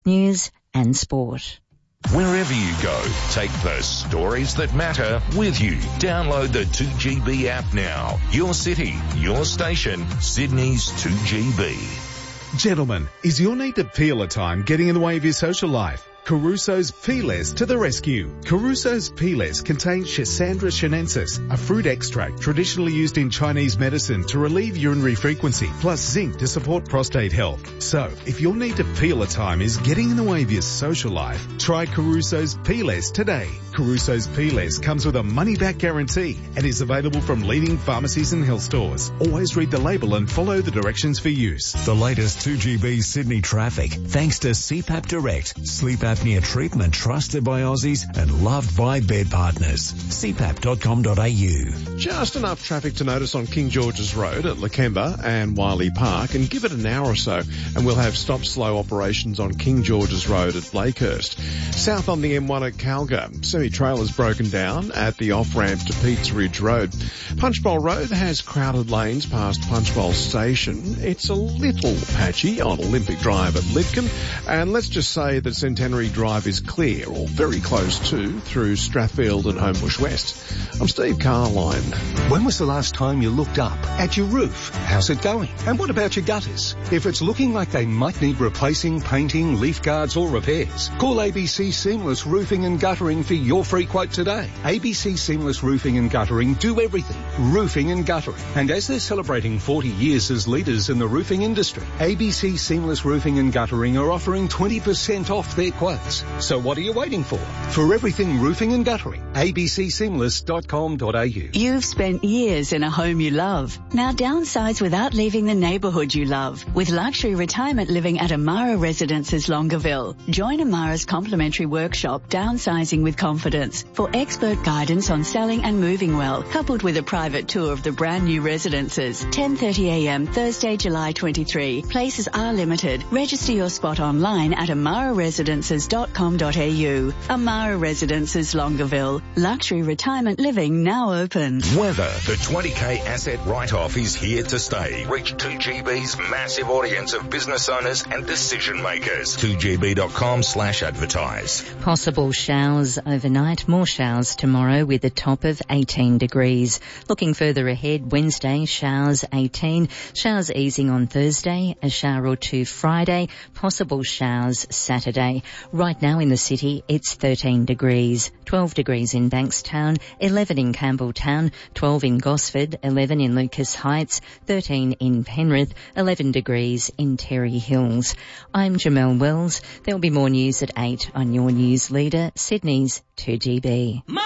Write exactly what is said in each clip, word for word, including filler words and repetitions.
news and sport. Wherever you go, take the stories that matter with you. Download the two G B app now. Your city, your station, Sydney's two G B. Gentlemen, is your need to peel a time getting in the way of your social life? Caruso's Peelers to the rescue. Caruso's Peelers contain Schisandra chinensis, a fruit extract traditionally used in Chinese medicine to relieve urinary frequency, plus zinc to support prostate health. So, if your need to peel a time is getting in the way of your social life, try Caruso's Peelers today. Caruso's Peelers comes with a money-back guarantee and is available from leading pharmacies and health stores. Always read the label and follow the directions for use. The latest two G B Sydney traffic, thanks to C PAP Direct, sleep apnea treatment trusted by Aussies and loved by bed partners. c pap dot com dot a u. Just enough traffic to notice on King George's Road at Lakemba and Wiley Park, and give it an hour or so and we'll have stop-slow operations on King George's Road at Blakehurst. South on the M one at Calga, semi-trailers broken down at the off-ramp to Peats Ridge Road. Punchbowl Road has crowded lanes past Punchbowl Station. It's a little patchy on Olympic Drive at Lidcombe, and let's just say that Centenary Drive is clear, or very close to, through Strathfield and Homebush West. I'm Steve Carline. When was the last time you looked up at your roof? How's it going? And what about your gutters? If it's looking like they might need replacing, painting, leaf guards or repairs, call A B C Seamless Roofing and Guttering for your free quote today. A B C Seamless Roofing and Guttering do everything. Roofing and guttering. And as they're celebrating forty years as leaders in the roofing industry, A B C Seamless Roofing and Guttering are offering twenty percent off their quotes. So what are you waiting for? For everything roofing and guttering, a b c seamless dot com dot a u. You've spent years in a home you love. Now downsize without leaving the neighbourhood you love with luxury retirement living at Amara Residences Longueville. Join Amara's complimentary workshop, Downsizing with Confidence, for expert guidance on selling and moving well, coupled with a private tour of the brand new residences. ten thirty a m Thursday, July twenty-third. Places are limited. Register your spot online at amara residences dot com dot a u. Amara Residences Longueville. Luxury retirement living now open. Weather. The twenty K asset write-off is here to stay. Reach two G B's massive audience of business owners and decision makers. two g b dot com slash advertise. Possible showers overnight, more showers tomorrow with a top of eighteen degrees. Looking further ahead, Wednesday, showers eighteen, showers easing on Thursday, a shower or two Friday, possible showers Saturday. Right now in the city, it's thirteen degrees, twelve degrees in Bankstown, eleven in Campbelltown, twelve in Gosford, eleven in Lucas Heights, thirteen in Penrith, eleven degrees in Terry Hills. I'm Jamelle Wells. There'll be more news at eight on your news leader, Sydney's two G B. Money,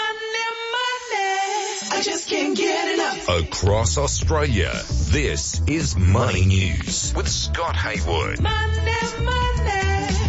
money, I just can't get enough. Across Australia, this is Money News with Scott Haywood. Money, money.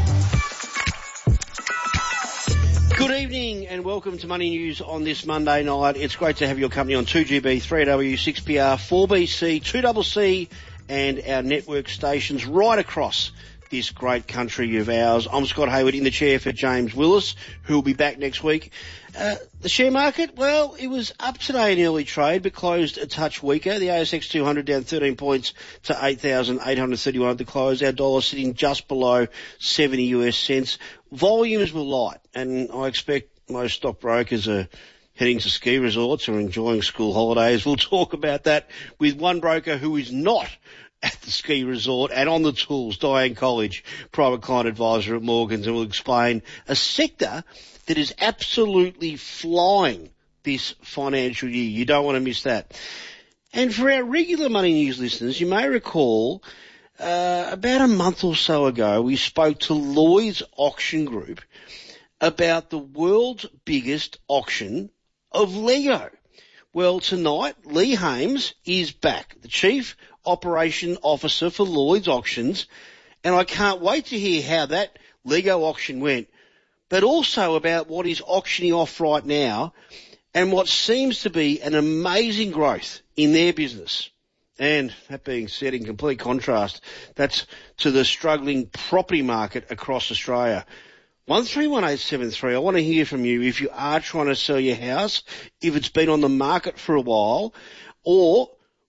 Good evening and welcome to Money News on this Monday night. It's great to have your company on two G B, three W, six P R, four B C, two C C and our network stations right across this great country of ours. I'm Scott Hayward in the chair for James Willis, who will be back next week. Uh, the share market, well, it was up today in early trade, but closed a touch weaker. The A S X two hundred down thirteen points to eight thousand eight hundred thirty-one at the close. Our dollar sitting just below seventy U S cents. Volumes were light, and I expect most stockbrokers are heading to ski resorts or enjoying school holidays. We'll talk about that with one broker who is not at the ski resort and on the tools, Diane College, private client advisor at Morgans, and will explain a sector that is absolutely flying this financial year. You don't want to miss that. And for our regular Money News listeners, you may recall uh, about a month or so ago, we spoke to Lloyd's Auction Group about the world's biggest auction of Lego. Well, tonight, Lee Hames is back, the Chief Operation Officer for Lloyd's Auctions, and I can't wait to hear how that Lego auction went, but also about what is auctioning off right now and what seems to be an amazing growth in their business. And that being said, in complete contrast, that's to the struggling property market across Australia. one three one eight seven three, I want to hear from you if you are trying to sell your house, if it's been on the market for a while, or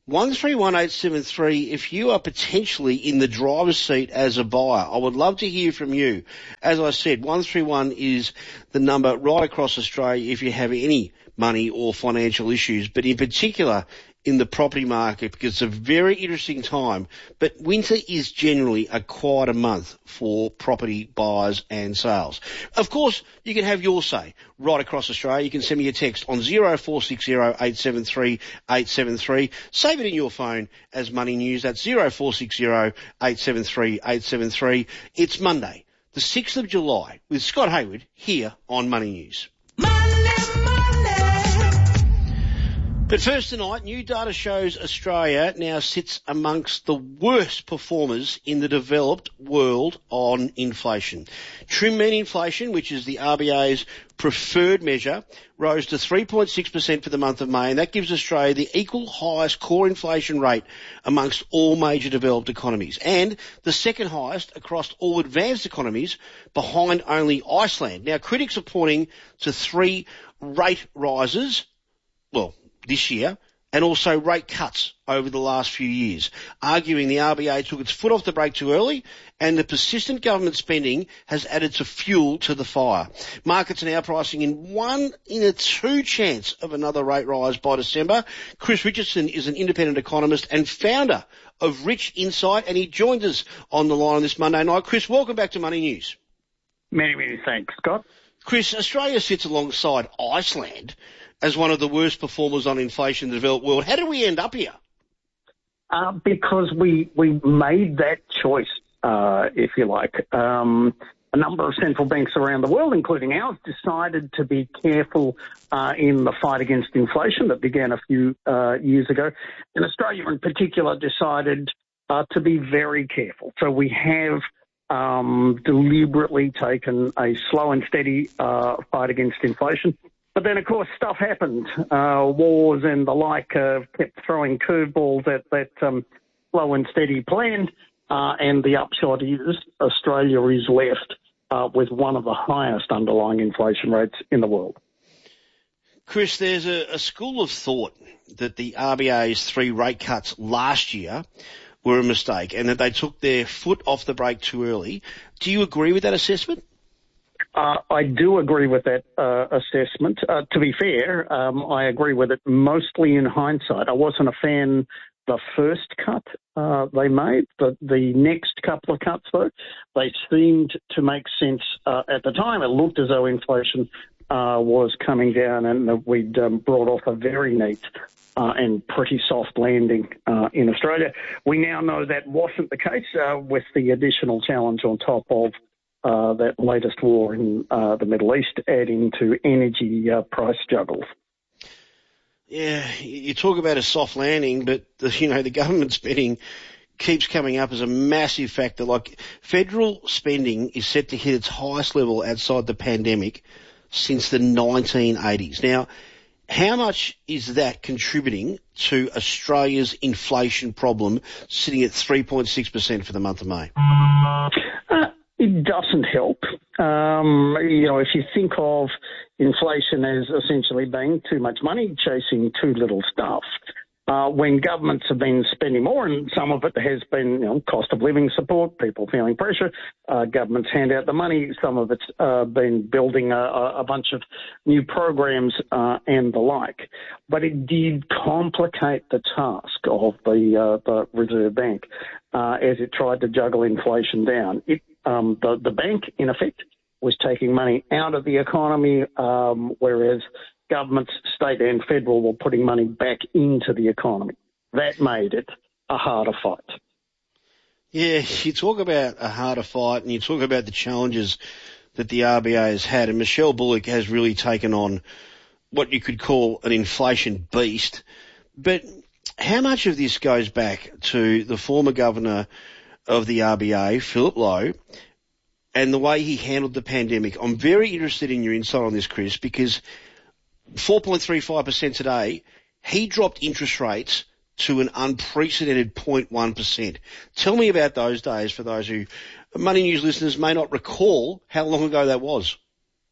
one three one eight seven three, if you are potentially in the driver's seat as a buyer, I would love to hear from you. As I said, one three one is the number right across Australia if you have any money or financial issues, but in particular in the property market, because it's a very interesting time. But winter is generally a quieter month for property buyers and sales. Of course, you can have your say right across Australia. You can send me a text on zero four six zero eight seven three eight seven three. Save it in your phone as Money News. That's zero four six zero eight seven three eight seven three. It's Monday, the sixth of July, with Scott Hayward here on Money News. But first tonight, new data shows Australia now sits amongst the worst performers in the developed world on inflation. Trim mean inflation, which is the R B A's preferred measure, rose to three point six percent for the month of May, and that gives Australia the equal highest core inflation rate amongst all major developed economies, and the second highest across all advanced economies, behind only Iceland. Now, critics are pointing to three rate rises, well, this year, and also rate cuts over the last few years, arguing the R B A took its foot off the brake too early and the persistent government spending has added to fuel to the fire. Markets are now pricing in one in a two chance of another rate rise by December. Chris Richardson is an independent economist and founder of Rich Insight, and he joins us on the line this Monday night. Chris, welcome back to Money News. Many, many thanks, Scott. Chris, Australia sits alongside Iceland as one of the worst performers on inflation in the developed world. How did we end up here? Uh, because we we made that choice, uh, if you like. Um, a number of central banks around the world, including ours, decided to be careful uh, in the fight against inflation that began a few uh, years ago. And Australia in particular decided uh, to be very careful. So we have um, deliberately taken a slow and steady uh, fight against inflation. But then, of course, stuff happened. Uh, wars and the like uh, kept throwing curveballs at that um, slow and steady plan. Uh, and the upshot is Australia is left uh, with one of the highest underlying inflation rates in the world. Chris, there's a, a school of thought that the R B A's three rate cuts last year were a mistake and that they took their foot off the brake too early. Do you agree with that assessment? Uh, I do agree with that uh, assessment. Uh, to be fair, um, I agree with it mostly in hindsight. I wasn't a fan the first cut uh, they made, but the next couple of cuts, though, they seemed to make sense uh, at the time. It looked as though inflation uh, was coming down and that we'd um, brought off a very neat uh, and pretty soft landing uh, in Australia. We now know that wasn't the case uh, with the additional challenge on top of Uh, that latest war in uh, the Middle East, adding to energy uh, price juggles. Yeah, you talk about a soft landing, but the, you know the government spending keeps coming up as a massive factor. Like federal spending is set to hit its highest level outside the pandemic since the nineteen eighties. Now, how much is that contributing to Australia's inflation problem, sitting at three point six percent for the month of May? Uh, It doesn't help. Um, you know, if you think of inflation as essentially being too much money chasing too little stuff, uh, when governments have been spending more, and some of it has been, you know, cost of living support, people feeling pressure, uh, governments hand out the money, some of it's uh, been building a, a bunch of new programs uh, and the like. But it did complicate the task of the, uh, the Reserve Bank uh, as it tried to juggle inflation down. It Um, the, the bank, in effect, was taking money out of the economy, um, whereas governments, state and federal, were putting money back into the economy. That made it a harder fight. Yeah, you talk about a harder fight and you talk about the challenges that the R B A has had, and Michelle Bullock has really taken on what you could call an inflation beast. But how much of this goes back to the former governor of the R B A, Philip Lowe, and the way he handled the pandemic? I'm very interested in your insight on this, Chris, because four point three five percent today, he dropped interest rates to an unprecedented zero point one percent. Tell me about those days for those who, Money News listeners, may not recall how long ago that was.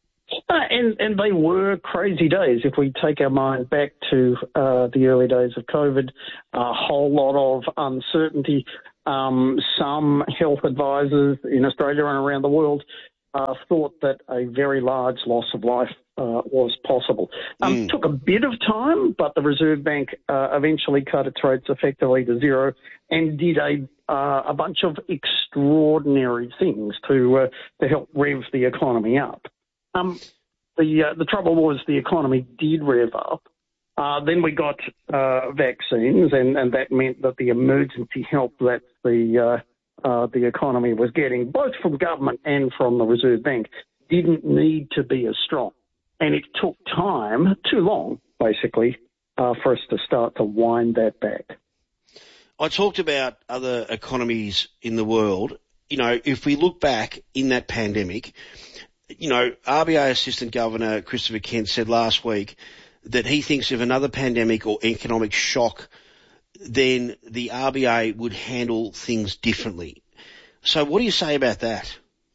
Uh, and, and they were crazy days. If we take our mind back to uh, the early days of COVID, a whole lot of uncertainty. Um, some health advisors in Australia and around the world uh, thought that a very large loss of life uh, was possible. Um, mm. Took a bit of time, but the Reserve Bank uh, eventually cut its rates effectively to zero and did a uh, a bunch of extraordinary things to uh, to help rev the economy up. Um, the uh, the trouble was the economy did rev up. Uh, then we got uh, vaccines, and, and that meant that the emergency help that the uh, uh, the economy was getting, both from government and from the Reserve Bank, didn't need to be as strong. And it took time, too long, basically, uh, for us to start to wind that back. I talked about other economies in the world. You know, if we look back in that pandemic, you know, R B A Assistant Governor Christopher Kent said last week that he thinks if another pandemic or economic shock, then the R B A would handle things differently. So what do you say about that?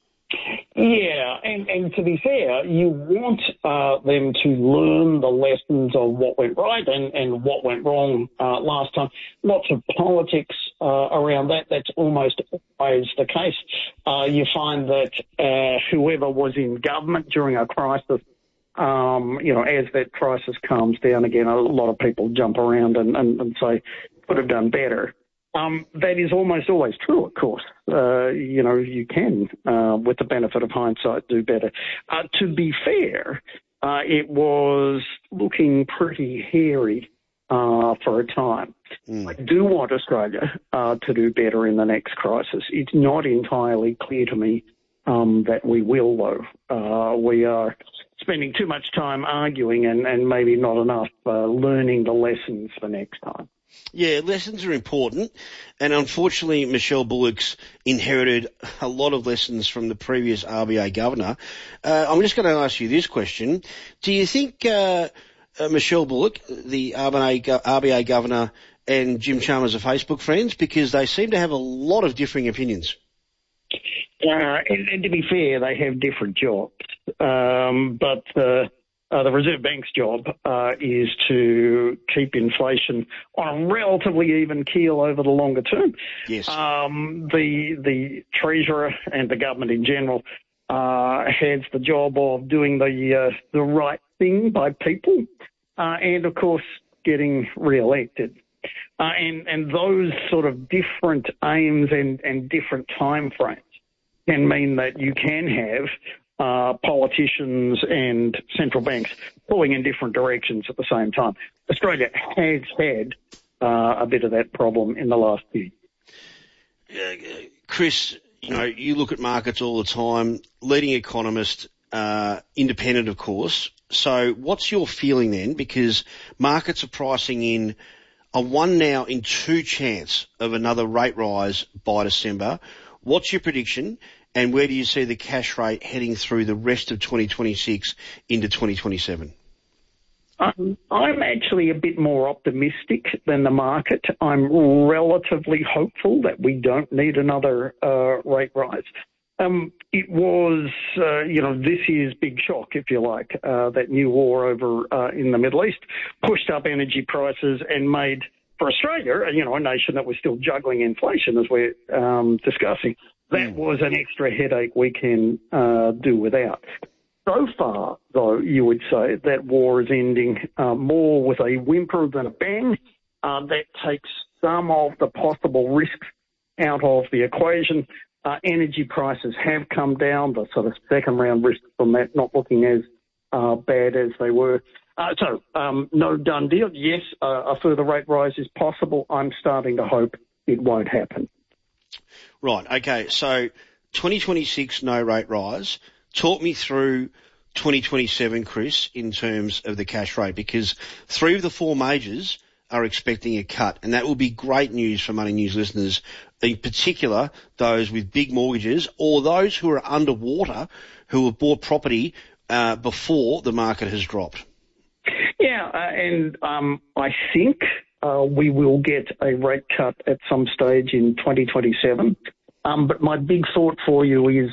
Yeah, and, and to be fair, you want uh, them to learn the lessons of what went right and, and what went wrong uh, last time. Lots of politics uh, around that. That's almost always the case. Uh, you find that uh, whoever was in government during a crisis, um, you know, as that crisis calms down again, a lot of people jump around and, and, and say, could have done better. Um, that is almost always true, of course. Uh, you know, you can, uh, with the benefit of hindsight, do better. Uh, to be fair, uh, it was looking pretty hairy uh, for a time. Mm. I do want Australia uh, to do better in the next crisis. It's not entirely clear to me um, that we will, though. Uh, we are spending too much time arguing and, and maybe not enough uh, learning the lessons for next time. Yeah, lessons are important, and unfortunately Michelle Bullock's inherited a lot of lessons from the previous R B A governor. Uh, I'm just going to ask you this question. Do you think uh, uh, Michelle Bullock, the R B A governor, and Jim Chalmers are Facebook friends? Because they seem to have a lot of differing opinions. Uh, and, and to be fair, they have different jobs, um, but... Uh, Uh, the Reserve Bank's job uh, is to keep inflation on a relatively even keel over the longer term. Yes. Um, the the Treasurer and the government in general uh, has the job of doing the uh, the right thing by people, uh, and of course getting re-elected. Uh, and and those sort of different aims and, and different time frames can mean that you can have Uh, politicians and central banks pulling in different directions at the same time. Australia has had uh, a bit of that problem in the last few years. Uh, Chris, you know, you look at markets all the time, leading economist, uh, independent, of course. So what's your feeling then? Because markets are pricing in a one now in two chance of another rate rise by December. What's your prediction? And where do you see the cash rate heading through the rest of twenty twenty-six into twenty twenty-seven? Um, I'm actually a bit more optimistic than the market. I'm relatively hopeful that we don't need another uh, rate rise. Um, it was, uh, you know, this year's big shock, if you like, uh, that new war over uh, in the Middle East pushed up energy prices and made, for Australia, you know, a nation that was still juggling inflation as we're um, discussing, that was an extra headache we can uh, do without. So far, though, you would say that war is ending uh, more with a whimper than a bang. Uh, that takes some of the possible risks out of the equation. Uh, energy prices have come down. The sort of second round risks from that not looking as uh, bad as they were. Uh, so, um, no done deal. Yes, uh, a further rate rise is possible. I'm starting to hope it won't happen. Right, okay, so twenty twenty-six, no rate rise. Talk me through twenty twenty-seven, Chris, in terms of the cash rate, because three of the four majors are expecting a cut, and that will be great news for Money News listeners, in particular those with big mortgages or those who are underwater who have bought property uh, before the market has dropped. Yeah, uh, and um, I think uh, we will get a rate cut at some stage in twenty twenty-seven. Um, but my big thought for you is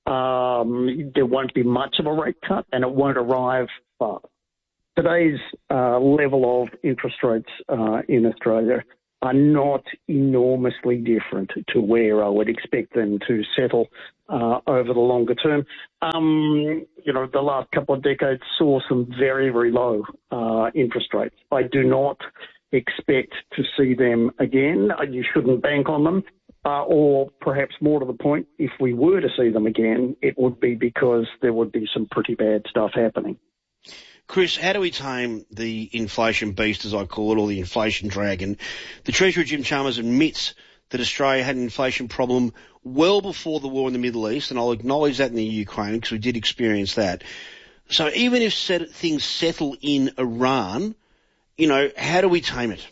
Um, there won't be much of a rate cut, and it won't arrive fast. Today's uh, level of interest rates uh, in Australia are not enormously different to where I would expect them to settle uh, over the longer term. Um, you know, the last couple of decades saw some very, very low uh, interest rates. I do not expect to see them again. You shouldn't bank on them. Uh, or perhaps more to the point, if we were to see them again, it would be because there would be some pretty bad stuff happening. Chris, how do we tame the inflation beast, as I call it, or the inflation dragon? The Treasurer, Jim Chalmers, admits that Australia had an inflation problem well before the war in the Middle East, and I'll acknowledge that in the Ukraine because we did experience that. So even if set, things settle in Iran, you know, how do we tame it?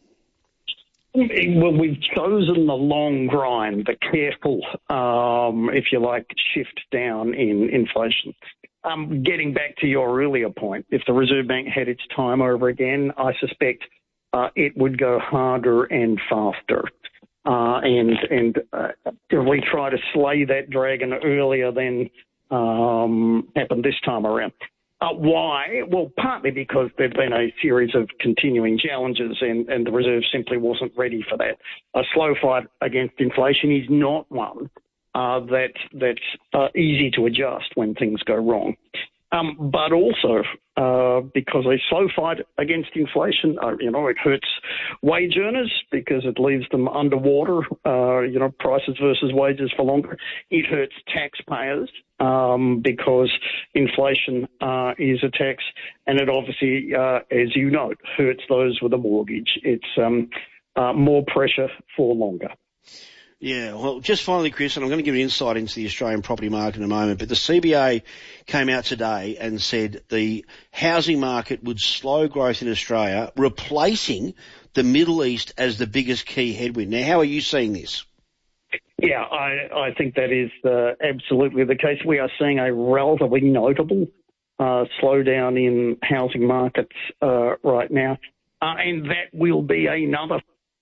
Well, we've chosen the long grind, the careful, um, if you like, shift down in inflation. Um, getting back to your earlier point, if the Reserve Bank had its time over again, I suspect uh, it would go harder and faster. Uh, and and uh, if we try to slay that dragon earlier than um, happened this time around. Uh, why? Well, partly because there've been a series of continuing challenges and, and the Reserve simply wasn't ready for that. A slow fight against inflation is not one uh, that that's uh, easy to adjust when things go wrong. Um, but also uh, because a slow fight against inflation, uh, you know, it hurts wage earners because it leaves them underwater, uh, you know, prices versus wages for longer. It hurts taxpayers um, because inflation uh, is a tax, and it obviously, uh, as you note, hurts those with a mortgage. It's um, uh, more pressure for longer. Yeah, well, just finally, Chris, and I'm going to give an insight into the Australian property market in a moment, but the C B A came out today and said the housing market would slow growth in Australia, replacing the Middle East as the biggest key headwind. Now, how are you seeing this? Yeah, I, I think that is uh, absolutely the case. We are seeing a relatively notable uh, slowdown in housing markets uh, right now, uh, and that will be another.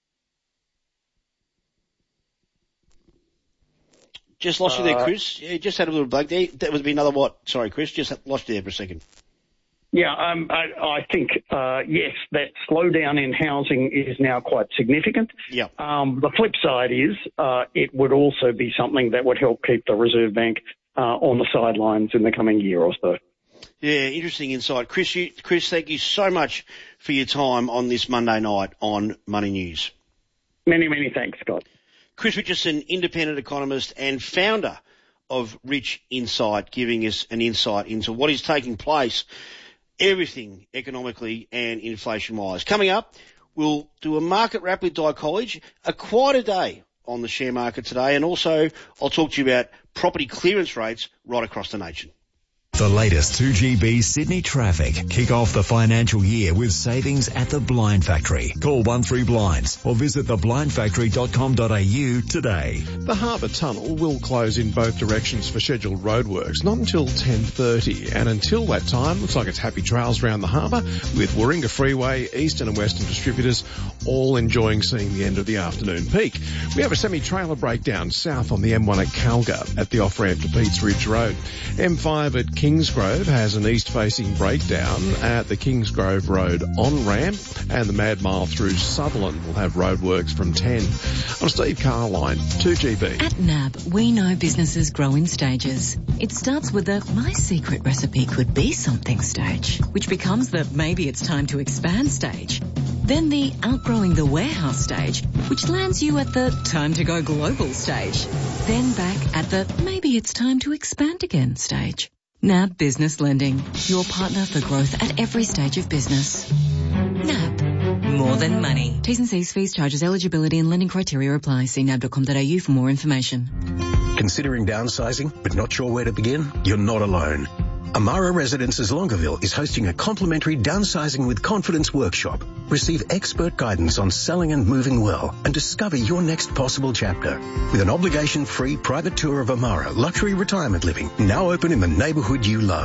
Just lost you there, Chris. You just had a little bug there. That would be another what? Sorry, Chris, just lost you there for a second. Yeah, um, I, I think, uh, yes, that slowdown in housing is now quite significant. Yeah. Um, the flip side is uh, it would also be something that would help keep the Reserve Bank uh, on the sidelines in the coming year or so. Yeah, interesting insight. Chris, you, Chris, thank you so much for your time on this Monday night on Money News. Many, many thanks, Scott. Chris Richardson, independent economist and founder of Rich Insight, giving us an insight into what is taking place, everything economically and inflation-wise. Coming up, we'll do a market wrap with Di College, a quite a day on the share market today, and also I'll talk to you about property clearance rates right across the nation. The latest two G B Sydney traffic. Kick off the financial year with savings at the Blind Factory. Call one three blinds or visit the blind factory dot com dot a u today. The Harbour Tunnel will close in both directions for scheduled roadworks, not until ten thirty. And until that time, looks like it's happy trails around the harbour with Warringah Freeway, Eastern and Western distributors all enjoying seeing the end of the afternoon peak. We have a semi-trailer breakdown south on the M one at Calga at the off-ramp to Peats Ridge Road. M five at Kingsgrove has an east-facing breakdown at the Kingsgrove Road on-ramp, and the Mad Mile through Sutherland will have roadworks from ten. I'm Steve Carline, two G B. At N A B, we know businesses grow in stages. It starts with the my secret recipe could be something stage, which becomes the maybe it's time to expand stage. Then the outgrowing the warehouse stage, which lands you at the time to go global stage. Then back at the maybe it's time to expand again stage. N A B Business Lending, your partner for growth at every stage of business. N A B, more than money. T's and C's, fees, charges, eligibility and lending criteria apply. See nab dot com dot a u for more information. Considering downsizing but not sure where to begin? You're not alone. Amara Residences Longueville is hosting a complimentary Downsizing with Confidence workshop. Receive expert guidance on selling and moving well and discover your next possible chapter. With an obligation-free private tour of Amara Luxury Retirement Living, now open in the neighbourhood you love.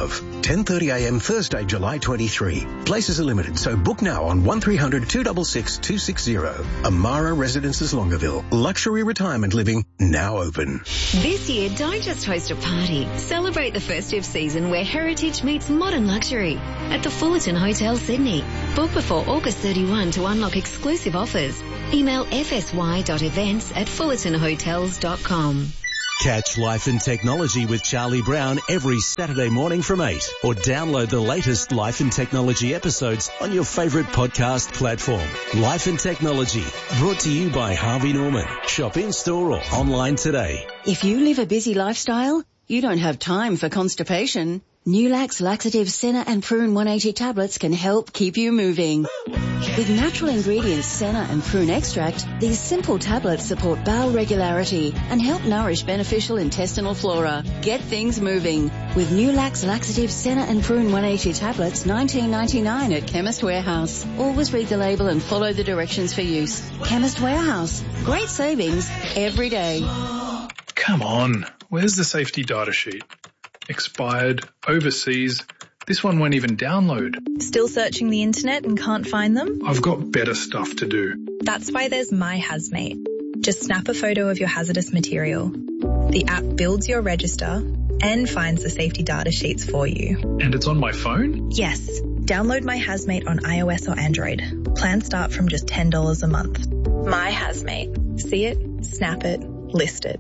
ten thirty a m Thursday, July twenty-third. Places are limited, so book now on one three hundred two six six two six zero. Amara Residences Longueville. Luxury retirement living now open. This year, don't just host a party. Celebrate the festive season where heritage meets modern luxury at the Fullerton Hotel, Sydney. Book before August thirty-first to unlock exclusive offers. Email f s y dot events at fullerton hotels dot com. Catch Life and Technology with Charlie Brown every Saturday morning from eight, or download the latest Life and Technology episodes on your favourite podcast platform. Life and Technology, brought to you by Harvey Norman. Shop in-store or online today. If you live a busy lifestyle, you don't have time for constipation. Nulax Laxative Senna and Prune one eighty tablets can help keep you moving. With natural ingredients Senna and Prune extract, these simple tablets support bowel regularity and help nourish beneficial intestinal flora. Get things moving with Nulax Laxative Senna and Prune one eighty tablets, nineteen ninety-nine at Chemist Warehouse. Always read the label and follow the directions for use. Chemist Warehouse. Great savings every day. Come on, where's the safety data sheet? Expired, overseas. This one won't even download. Still searching the internet and can't find them? I've got better stuff to do. That's why there's My Hazmate. Just snap a photo of your hazardous material. The app builds your register and finds the safety data sheets for you. And it's on my phone? Yes. Download My Hazmate on iOS or Android. Plans start from just ten dollars a month. My Hazmate. See it, snap it, list it.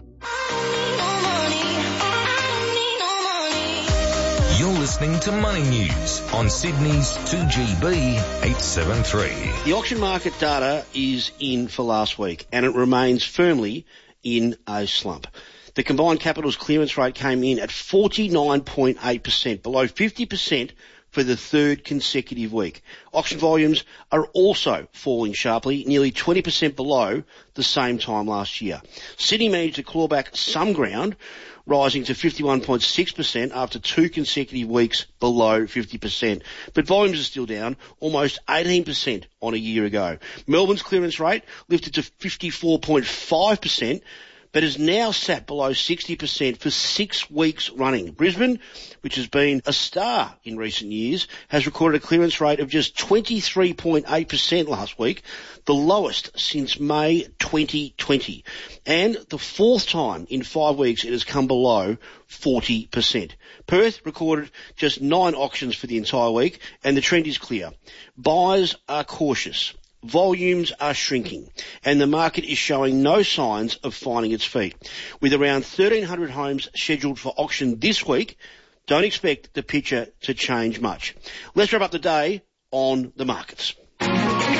You're listening to Money News on Sydney's two G B eight seven three. The auction market data is in for last week, and it remains firmly in a slump. The combined capitals clearance rate came in at forty-nine point eight percent, below fifty percent for the third consecutive week. Auction volumes are also falling sharply, nearly twenty percent below the same time last year. Sydney managed to claw back some ground, rising to fifty-one point six percent after two consecutive weeks below fifty percent. But volumes are still down almost eighteen percent on a year ago. Melbourne's clearance rate lifted to fifty-four point five percent, but has now sat below sixty percent for six weeks running. Brisbane, which has been a star in recent years, has recorded a clearance rate of just twenty-three point eight percent last week, the lowest since May twenty twenty, and the fourth time in five weeks it has come below forty percent. Perth recorded just nine auctions for the entire week, and the trend is clear. Buyers are cautious. Volumes are shrinking, and the market is showing no signs of finding its feet. With around thirteen hundred homes scheduled for auction this week, don't expect the picture to change much. Let's wrap up the day on the markets. And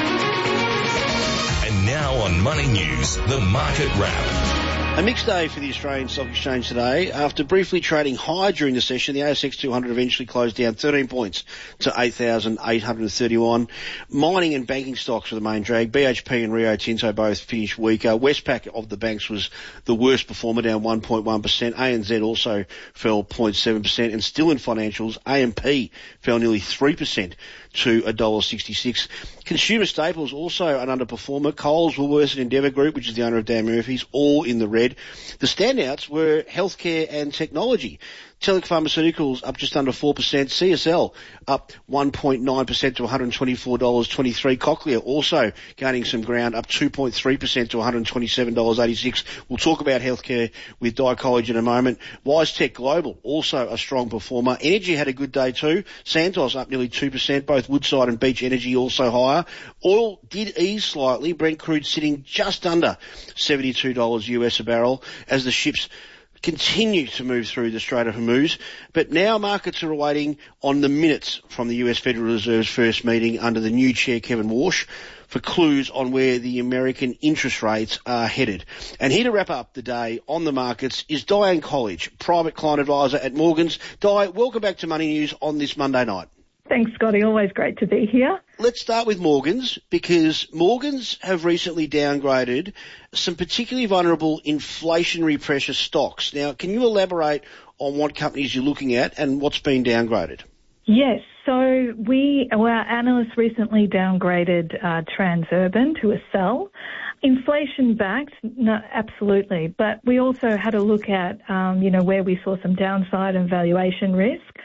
now on Money News, the Market Wrap. A mixed day for the Australian Stock Exchange today. After briefly trading high during the session, the A S X two hundred eventually closed down thirteen points to eight thousand eight hundred thirty-one. Mining and banking stocks were the main drag. B H P and Rio Tinto both finished weaker. Westpac of the banks was the worst performer, down one point one percent. A N Z also fell zero point seven percent. And still in financials, A M P fell nearly three percent to one dollar sixty-six. Consumer staples also an underperformer. Coles, Woolworths and Endeavour Group, which is the owner of Dan Murphy's, all in the red. The standouts were healthcare and technology. Telic Pharmaceuticals up just under four percent. C S L up one point nine percent to one hundred twenty-four dollars twenty-three. Cochlear also gaining some ground, up two point three percent to one hundred twenty-seven dollars eighty-six. We'll talk about healthcare with Di College in a moment. WiseTech Global also a strong performer. Energy had a good day too. Santos up nearly two percent. Both Woodside and Beach Energy also higher. Oil did ease slightly. Brent crude sitting just under seventy-two dollars U S a barrel as the ships continue to move through the Strait of Hormuz, but now markets are awaiting on the minutes from the U S Federal Reserve's first meeting under the new chair, Kevin Warsh, for clues on where the American interest rates are headed. And here to wrap up the day on the markets is Diane College, Private Client Advisor at Morgans. Di, welcome back to Money News on this Monday night. Thanks, Scotty. Always great to be here. Let's start with Morgans, because Morgans have recently downgraded some particularly vulnerable inflationary pressure stocks. Now, can you elaborate on what companies you're looking at and what's been downgraded? Yes. So we, well, our analysts recently downgraded uh, Transurban to a sell. Inflation-backed, no, absolutely. But we also had a look at, um, you know, where we saw some downside and valuation risk.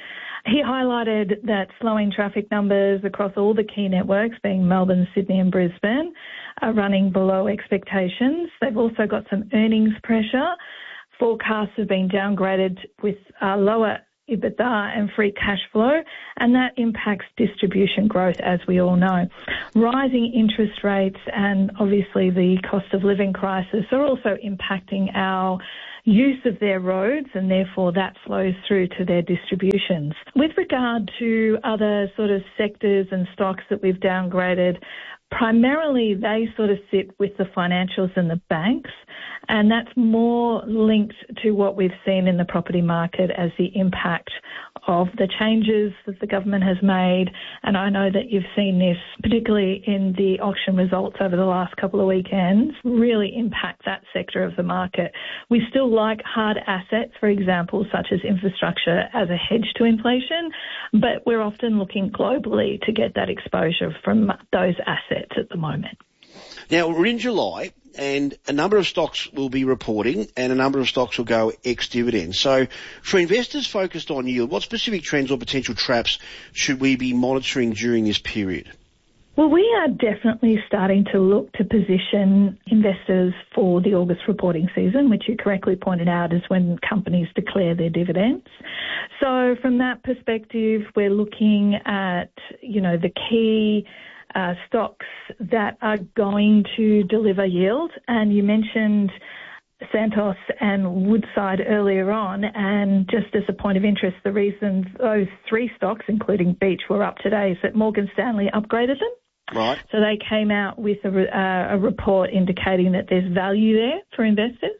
He highlighted that slowing traffic numbers across all the key networks, being Melbourne, Sydney and Brisbane, are running below expectations. They've also got some earnings pressure. Forecasts have been downgraded with uh, lower EBITDA and free cash flow, and that impacts distribution growth, as we all know. Rising interest rates and obviously the cost of living crisis are also impacting our use of their roads, and therefore that flows through to their distributions. With regard to other sort of sectors and stocks that we've downgraded, primarily they sort of sit with the financials and the banks, and that's more linked to what we've seen in the property market as the impact of the changes that the government has made. And I know that you've seen this, particularly in the auction results over the last couple of weekends, really impact that sector of the market. We still like hard assets, for example, such as infrastructure, as a hedge to inflation, but we're often looking globally to get that exposure from those assets at the moment. Now, we're in July, and a number of stocks will be reporting and a number of stocks will go ex-dividend. So for investors focused on yield, what specific trends or potential traps should we be monitoring during this period? Well, we are definitely starting to look to position investors for the August reporting season, which you correctly pointed out is when companies declare their dividends. So from that perspective, we're looking at, you know, the key Uh, stocks that are going to deliver yield. And you mentioned Santos and Woodside earlier on, and just as a point of interest, the reason those three stocks, including Beach, were up today is that Morgan Stanley upgraded them. Right. So they came out with a, uh, a report indicating that there's value there for investors.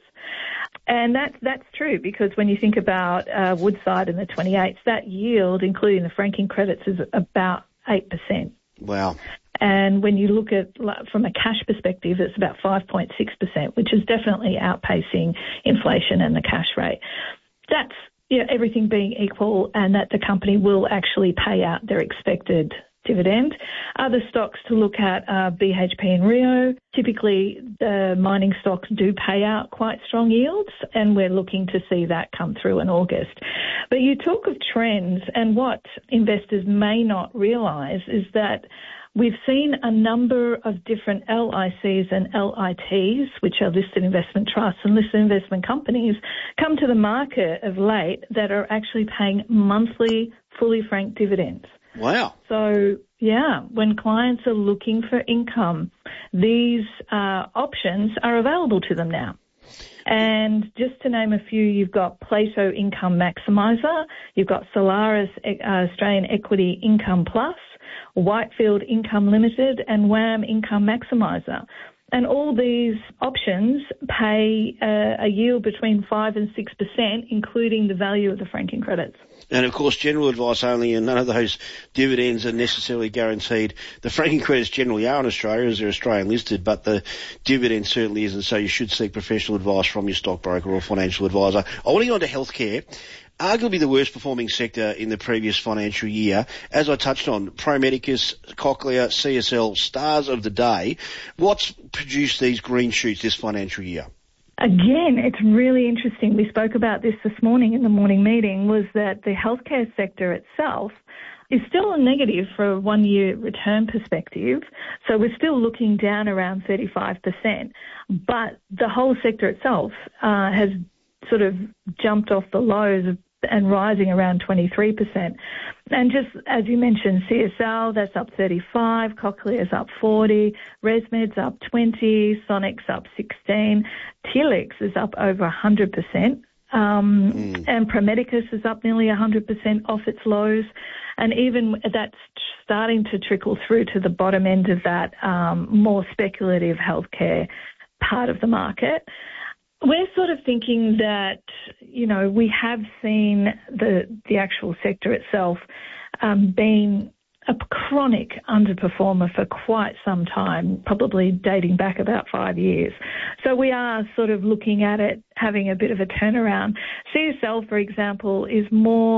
And that's, that's true, because when you think about uh, Woodside and the twenty-eights, that yield, including the franking credits, is about eight percent. Wow. And when you look at, from a cash perspective, it's about five point six percent, which is definitely outpacing inflation and the cash rate. That's, you know, everything being equal, and that the company will actually pay out their expected dividend. Other stocks to look at are B H P and Rio. Typically, the mining stocks do pay out quite strong yields, and we're looking to see that come through in August. But you talk of trends, and what investors may not realise is that we've seen a number of different L I Cs and L I Ts, which are listed investment trusts and listed investment companies, come to the market of late that are actually paying monthly fully franked dividends. Wow. So, yeah, when clients are looking for income, these uh, options are available to them now. And just to name a few, you've got Plato Income Maximizer, you've got Solaris uh, Australian Equity Income Plus, Whitefield Income Limited, and W A M Income Maximizer. And all these options pay uh, a yield between five and six percent, including the value of the franking credits. And, of course, general advice only, and none of those dividends are necessarily guaranteed. The franking credits generally are in Australia, as they're Australian listed, but the dividend certainly isn't, so you should seek professional advice from your stockbroker or financial advisor. I want to go on to healthcare. Arguably the worst performing sector in the previous financial year. As I touched on, Pro Medicus, Cochlear, C S L, stars of the day. What's produced these green shoots this financial year? Again, it's really interesting. We spoke about this this morning in the morning meeting, was that the healthcare sector itself is still a negative for a one-year return perspective. So we're still looking down around thirty-five percent. But the whole sector itself uh, has sort of jumped off the lows of and rising around twenty-three percent. And just as you mentioned, C S L, that's up thirty-five, Cochlear's up forty, ResMed's up twenty, Sonic's up sixteen, Telix is up over one hundred percent, um, mm. and Pro Medicus is up nearly one hundred percent off its lows. And even that's starting to trickle through to the bottom end of that um, more speculative healthcare part of the market. We're sort of thinking that, you know, we have seen the the actual sector itself um, being a chronic underperformer for quite some time, probably dating back about five years. So we are sort of looking at it having a bit of a turnaround. C S L, for example, is more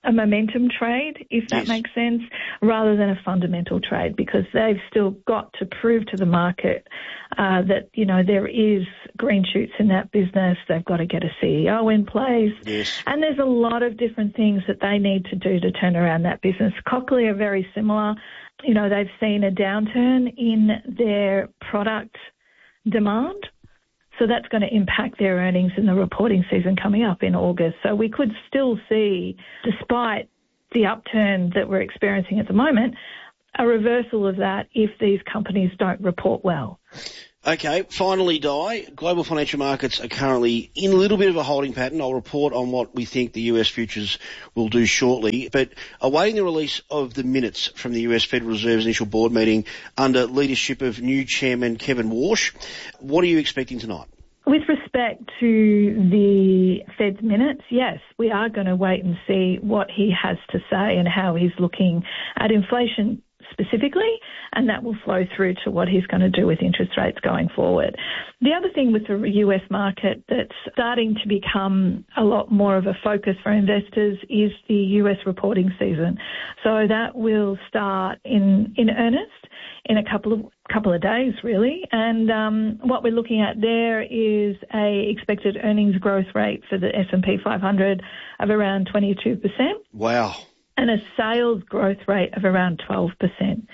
a momentum trade, if that Yes. makes sense, rather than a fundamental trade, because they've still got to prove to the market uh, that, you know, there is green shoots in that business. They've got to get a C E O in place. Yes. And there's a lot of different things that they need to do to turn around that business. Cochlear are very similar. You know, they've seen a downturn in their product demand. So that's going to impact their earnings in the reporting season coming up in August. So we could still see, despite the upturn that we're experiencing at the moment, a reversal of that if these companies don't report well. Okay, finally, Di, global financial markets are currently in a little bit of a holding pattern. I'll report on what we think the U S futures will do shortly, but awaiting the release of the minutes from the U S Federal Reserve's initial board meeting under leadership of new chairman Kevin Warsh, what are you expecting tonight? With respect to the Fed's minutes, yes, we are going to wait and see what he has to say and how he's looking at inflation specifically, and that will flow through to what he's going to do with interest rates going forward. The other thing with the U S market that's starting to become a lot more of a focus for investors is the U S reporting season. So that will start in, in earnest in a couple of couple of days, really. And um, what we're looking at there is a expected earnings growth rate for the S and P five hundred of around twenty-two percent. Wow. And a sales growth rate of around twelve percent.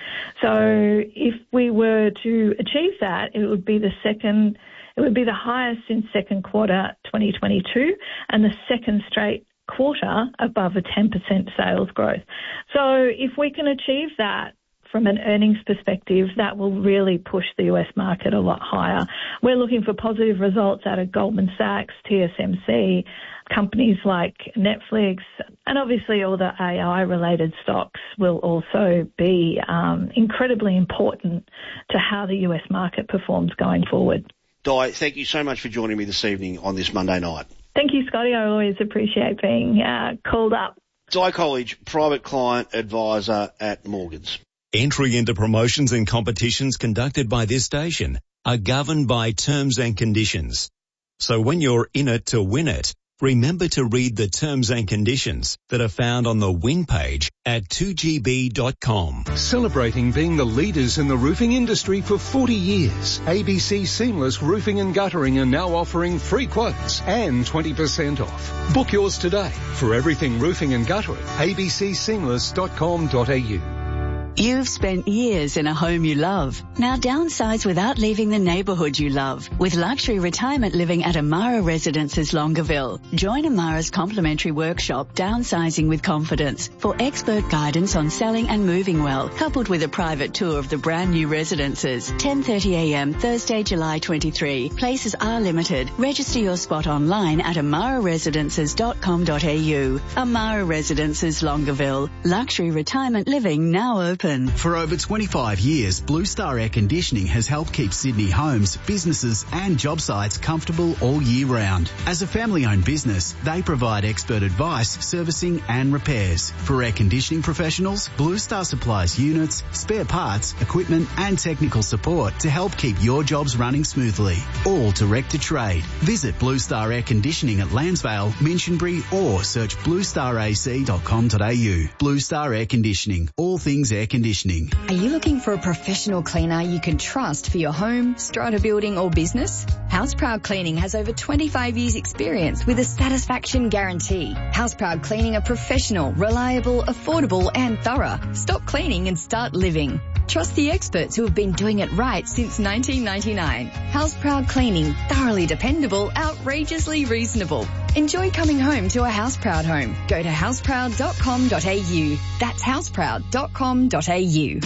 So if we were to achieve that, it would be the second, it would be the highest since second quarter twenty twenty-two and the second straight quarter above a ten percent sales growth. So if we can achieve that from an earnings perspective, that will really push the U S market a lot higher. We're looking for positive results out of Goldman Sachs, T S M C, companies like Netflix, and obviously all the A I-related stocks will also be um, incredibly important to how the U S market performs going forward. Di, thank you so much for joining me this evening on this Monday night. Thank you, Scotty. I always appreciate being uh, called up. Di College, private client advisor at Morgans. Entry into promotions and competitions conducted by this station are governed by terms and conditions. So when you're in it to win it, remember to read the terms and conditions that are found on the win page at two G B dot com. Celebrating being the leaders in the roofing industry for forty years, A B C Seamless Roofing and Guttering are now offering free quotes and twenty percent off. Book yours today for everything roofing and guttering. A B C seamless dot com dot A U. You've spent years in a home you love. Now downsize without leaving the neighbourhood you love with luxury retirement living at Amara Residences Longueville. Join Amara's complimentary workshop, Downsizing with Confidence, for expert guidance on selling and moving well, coupled with a private tour of the brand new residences. ten thirty a m Thursday, July twenty-third. Places are limited. Register your spot online at amara residences dot com dot A U. Amara Residences Longueville. Luxury retirement living now open. For over twenty-five years, Blue Star Air Conditioning has helped keep Sydney homes, businesses and job sites comfortable all year round. As a family-owned business, they provide expert advice, servicing and repairs. For air conditioning professionals, Blue Star supplies units, spare parts, equipment and technical support to help keep your jobs running smoothly. All direct to trade. Visit Blue Star Air Conditioning at Lansvale, Minchinbury or search blue star a c dot com dot A U. Blue Star Air Conditioning. All things air conditioning. Are you looking for a professional cleaner you can trust for your home, strata building or business? Houseproud Cleaning has over twenty-five years experience with a satisfaction guarantee. Houseproud Cleaning are professional, reliable, affordable and thorough. Stop cleaning and start living. Trust the experts who have been doing it right since nineteen ninety-nine. Houseproud Cleaning, thoroughly dependable, outrageously reasonable. Enjoy coming home to a Houseproud home. Go to houseproud dot com dot A U. That's houseproud dot com dot A U.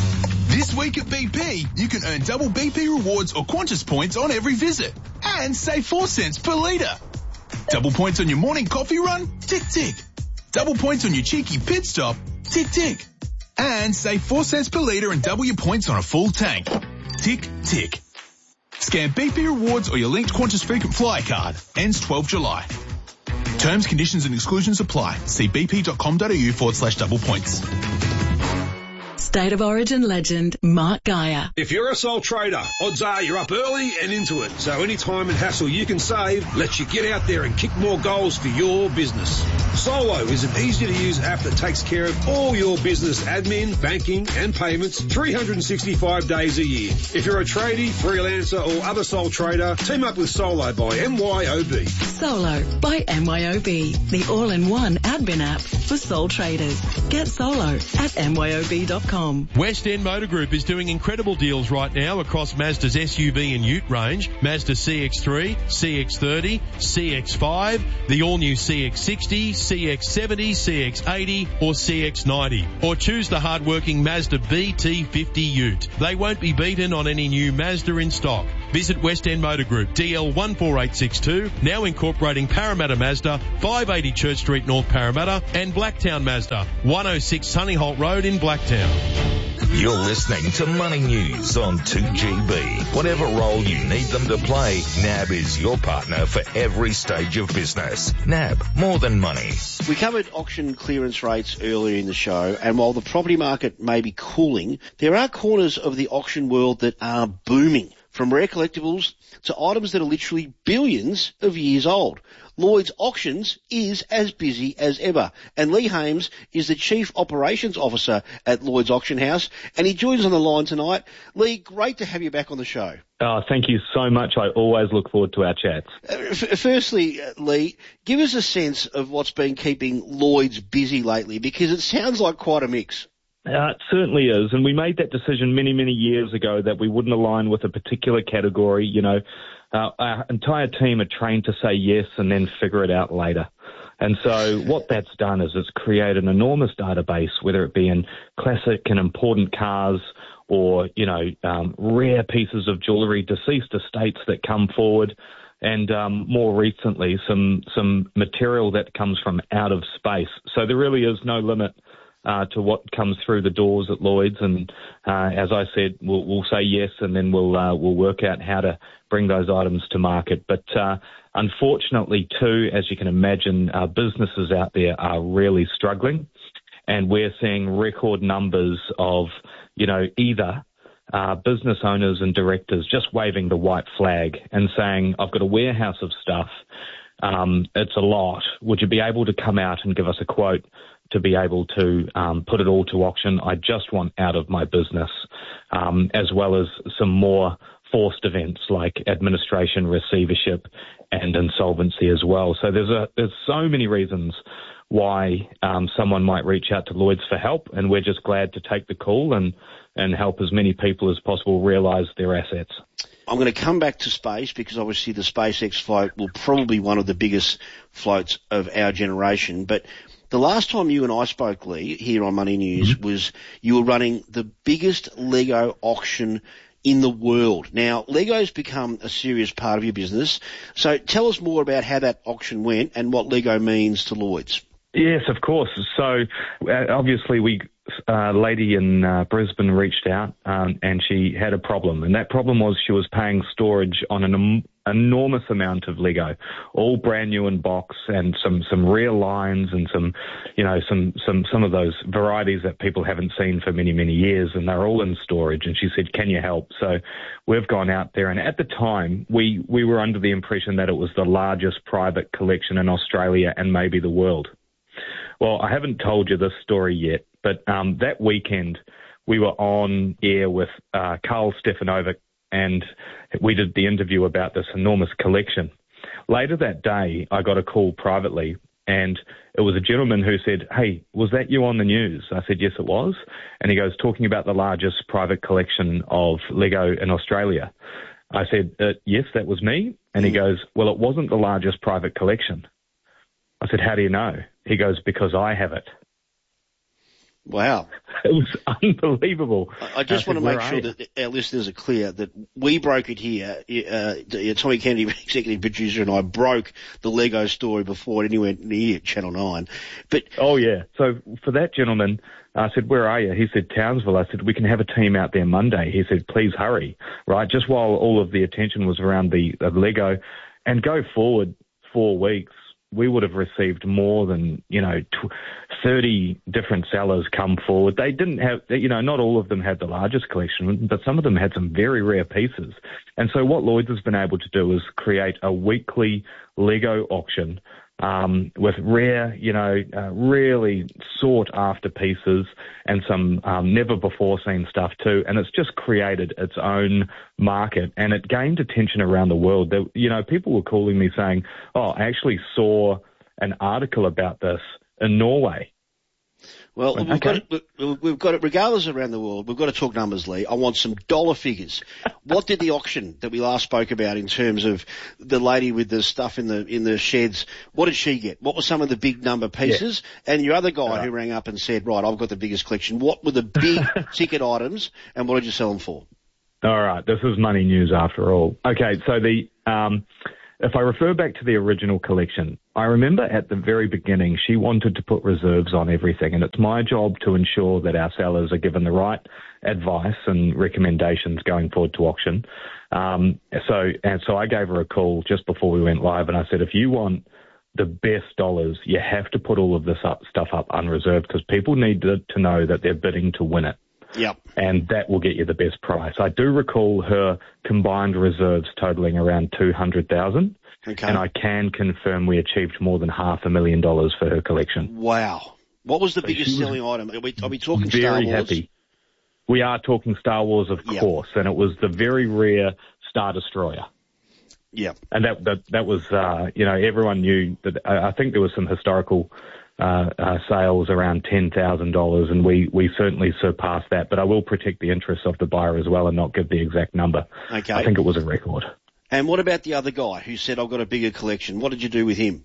This week at B P, you can earn double B P rewards or Qantas points on every visit and save four cents per litre. Double points on your morning coffee run? Tick, tick. Double points on your cheeky pit stop? Tick, tick. And save four cents per litre and double your points on a full tank. Tick, tick. Scan B P rewards or your linked Qantas frequent flyer card. Ends twelfth of July. Terms, conditions and exclusions apply. See bp.com.au forward slash double points. State of Origin legend Mark Geyer. If you're a sole trader, odds are you're up early and into it. So any time and hassle you can save lets you get out there and kick more goals for your business. Solo is an easy-to-use app that takes care of all your business admin, banking and payments three hundred sixty-five days a year. If you're a tradie, freelancer or other sole trader, team up with Solo by M Y O B. Solo by M Y O B, the all-in-one admin app for sole traders. Get Solo at M Y O B dot com. West End Motor Group is doing incredible deals right now across Mazda's S U V and Ute range, Mazda C X three, C X thirty, C X five, the all-new C X sixty, C X seventy, C X eighty or C X ninety. Or choose the hard-working Mazda B T fifty Ute. They won't be beaten on any new Mazda in stock. Visit West End Motor Group, D L one four eight six two, now incorporating Parramatta Mazda, five eighty Church Street, North Parramatta, and Blacktown Mazda, one oh six Sunnyholt Road in Blacktown. You're listening to Money News on two G B. Whatever role you need them to play, N A B is your partner for every stage of business. N A B, more than money. We covered auction clearance rates earlier in the show, and while the property market may be cooling, there are corners of the auction world that are booming. From rare collectibles to items that are literally billions of years old. Lloyd's Auctions is as busy as ever. And Lee Hames is the Chief Operations Officer at Lloyd's Auction House, and he joins on the line tonight. Lee, great to have you back on the show. Oh, thank you so much. I always look forward to our chats. Uh, f- firstly, uh, Lee, give us a sense of what's been keeping Lloyd's busy lately, because it sounds like quite a mix. Uh, it certainly is, and we made that decision many, many years ago that we wouldn't align with a particular category. You know, uh, our entire team are trained to say yes and then figure it out later. And so what that's done is it's created an enormous database, whether it be in classic and important cars or, you know, um, rare pieces of jewellery, deceased estates that come forward, and um, more recently some some material that comes from out of space. So there really is no limit Uh, to what comes through the doors at Lloyd's, and uh, as I said, we'll, we'll say yes, and then we'll uh, we'll work out how to bring those items to market. But uh, unfortunately, too, as you can imagine, uh, businesses out there are really struggling, and we're seeing record numbers of, you know, either uh, business owners and directors just waving the white flag and saying, "I've got a warehouse of stuff. Um, it's a lot. Would you be able to come out and give us a quote to be able to um, put it all to auction? I just want out of my business," um, as well as some more forced events like administration, receivership, and insolvency as well. So there's a there's so many reasons why um, someone might reach out to Lloyd's for help, and we're just glad to take the call and, and help as many people as possible realise their assets. I'm going to come back to space because obviously the SpaceX float will probably be one of the biggest floats of our generation. But the last time you and I spoke, Lee, here on Money News, mm-hmm. was you were running the biggest Lego auction in the world. Now, Lego's become a serious part of your business. So tell us more about how that auction went and what Lego means to Lloyd's. Yes, of course. So uh, obviously we a uh, lady in uh, Brisbane reached out um, and she had a problem, and that problem was she was paying storage on an em- enormous amount of Lego, all brand new in box, and some some real lines and some, you know, some some some of those varieties that people haven't seen for many many years, and they're all in storage. And she said, "Can you help?" So we've gone out there, and at the time we we were under the impression that it was the largest private collection in Australia and maybe the world. Well, I haven't told you this story yet, but um, that weekend we were on air with uh, Carl Stefanovic, and we did the interview about this enormous collection. Later that day, I got a call privately, and it was a gentleman who said, "Hey, was that you on the news?" I said, "Yes, it was." And he goes, "Talking about the largest private collection of Lego in Australia." I said, uh, "Yes, that was me." And he goes, "Well, it wasn't the largest private collection." I said, "How do you know?" He goes, "Because I have it." Wow. It was unbelievable. I just I want said, to make sure that our listeners are clear that we broke it here. Uh, Tommy Kennedy, executive producer, and I broke the Lego story before it anywhere near Channel nine. But Oh, yeah. So for that gentleman, I said, "Where are you?" He said, "Townsville." I said, "We can have a team out there Monday." He said, "Please hurry," right? Just while all of the attention was around the, the Lego. And go forward four weeks, we would have received more than, you know, thirty different sellers come forward. They didn't have, you know, not all of them had the largest collection, but some of them had some very rare pieces. And so what Lloyd's has been able to do is create a weekly Lego auction um, with rare, you know, uh, really sought-after pieces and some um, never-before-seen stuff too. And it's just created its own market, and it gained attention around the world. There, you know, people were calling me saying, oh, I actually saw an article about this in Norway. Well, Okay. we've got it, we've got it regardless around the world. We've got to talk numbers, Lee. I want some dollar figures. What did the auction that we last spoke about in terms of the lady with the stuff in the in the sheds, what did she get? What were some of the big number pieces? Yeah. And your other guy right. who rang up and said, right, I've got the biggest collection. What were the big ticket items and what did you sell them for? All right, this is money news after all. Okay, so the um, if I refer back to the original collection, I remember at the very beginning she wanted to put reserves on everything, and it's my job to ensure that our sellers are given the right advice and recommendations going forward to auction. Um, so and so I gave her a call just before we went live, and I said, if you want the best dollars, you have to put all of this up, stuff up unreserved, because people need to, to know that they're bidding to win it. Yep. And that will get you the best price. I do recall her combined reserves totaling around two hundred thousand dollars. Okay. And I can confirm we achieved more than half a million dollars for her collection. Wow. What was the So biggest selling item? Are we, are we talking Star very Wars? happy. We are talking Star Wars, of Yep. course, and it was the very rare Star Destroyer. Yeah. And that that, that was, uh, you know, everyone knew that. I, I think there was some historical uh, uh, sales around ten thousand dollars, and we, we certainly surpassed that. But I will protect the interests of the buyer as well and not give the exact number. Okay. I think it was a record. And what about the other guy who said, I've got a bigger collection? What did you do with him?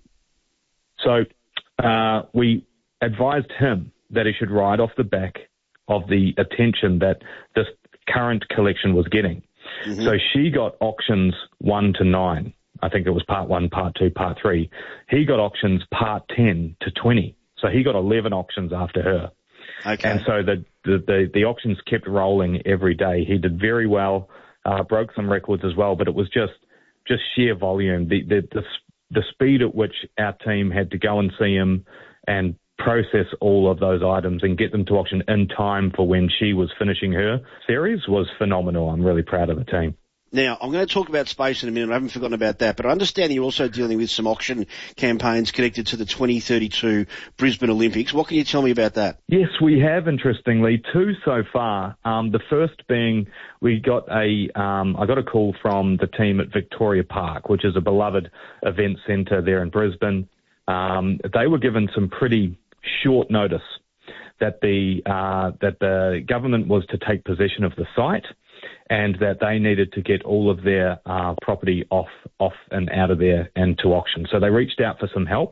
So uh, we advised him that he should ride off the back of the attention that this current collection was getting. Mm-hmm. So she got auctions one to nine. I think it was part one, part two, part three. He got auctions part ten to twenty. So he got eleven auctions after her. Okay. And so the, the, the, the auctions kept rolling every day. He did very well, uh, broke some records as well, but it was just, just sheer volume. The, the, the, the speed at which our team had to go and see him and process all of those items and get them to auction in time for when she was finishing her series was phenomenal. I'm really proud of the team. Now, I'm going to talk about space in a minute. I haven't forgotten about that, but I understand you're also dealing with some auction campaigns connected to the twenty thirty-two Brisbane Olympics. What can you tell me about that? Yes, we have, interestingly, two so far. Um, the first being we got a, um, I got a call from the team at Victoria Park, which is a beloved event centre there in Brisbane. Um, they were given some pretty short notice that the uh, that the government was to take possession of the site, and that they needed to get all of their uh, property off off and out of there and to auction. So they reached out for some help.